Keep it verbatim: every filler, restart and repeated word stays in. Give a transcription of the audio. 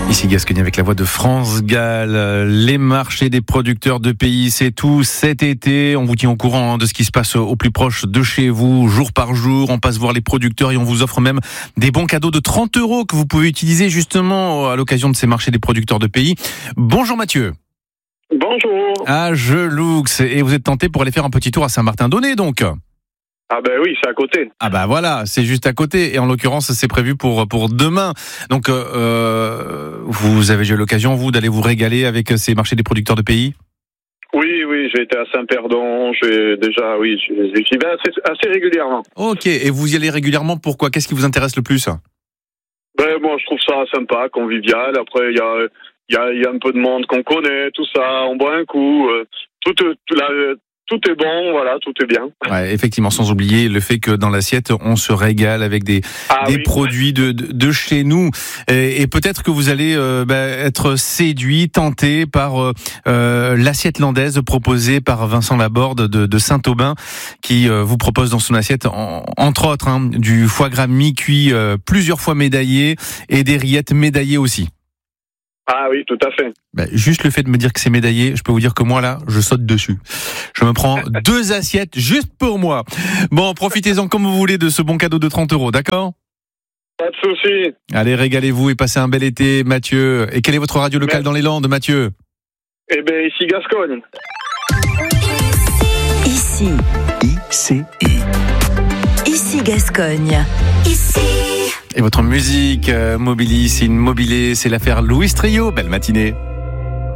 Ici Gascogne avec la voix de France Gall. Les marchés des producteurs de pays, c'est tout cet été. On vous tient au courant de ce qui se passe au plus proche de chez vous, jour par jour. On passe voir les producteurs et on vous offre même des bons cadeaux de trente euros que vous pouvez utiliser justement à l'occasion de ces marchés des producteurs de pays. Bonjour Mathieu. Bonjour. À Geloux. Et vous êtes tenté pour aller faire un petit tour à Saint-Martin-d'Aunay donc? Ah ben oui, c'est à côté. Ah bah voilà, c'est juste à côté. Et en l'occurrence, c'est prévu pour pour demain. Donc, euh, vous avez eu l'occasion, vous, d'aller vous régaler avec ces marchés des producteurs de pays? Oui, oui, j'ai été à Saint-Perdon. J'ai déjà, oui, j'y vais assez, assez régulièrement. Ok, et vous y allez régulièrement, pourquoi? Qu'est-ce qui vous intéresse le plus? Ben moi, je trouve ça sympa, convivial. Après, il y a, il y a, il y a un peu de monde qu'on connaît, tout ça. On boit un coup. Euh, tout, tout la, Tout est bon, voilà, tout est bien. Ouais, effectivement, sans oublier le fait que dans l'assiette, on se régale avec des, ah, des oui. produits de, de, de chez nous. Et, et peut-être que vous allez euh, bah, être séduit, tenté par euh, l'assiette landaise proposée par Vincent Laborde de, de Saint-Aubin, qui euh, vous propose dans son assiette, en, entre autres, hein, du foie gras mi-cuit, euh, plusieurs fois médaillé, et des rillettes médaillées aussi. Ah oui, tout à fait. Bah, juste le fait de me dire que c'est médaillé, je peux vous dire que moi là, je saute dessus. Je me prends deux assiettes juste pour moi. Bon, profitez-en comme vous voulez de ce bon cadeau de trente euros, d'accord? Pas de souci. Allez, régalez-vous et passez un bel été, Mathieu. Et quelle est votre radio locale dans les Landes, Mathieu? Eh bien, ici Gascogne. Ici. I C I. Ici Gascogne. Ici. Et votre musique, euh, Mobilis, in Mobilé, c'est l'affaire Louis Trio. Belle matinée.